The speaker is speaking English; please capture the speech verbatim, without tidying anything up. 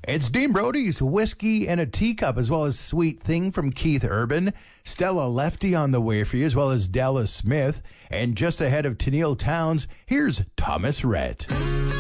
It's Dean Brody's Whiskey in a Teacup, as well as Sweet Thing from Keith Urban, Stella Lefty on the way for you, as well as Della Smith. And just ahead of Tennille Townes, here's Thomas Rhett.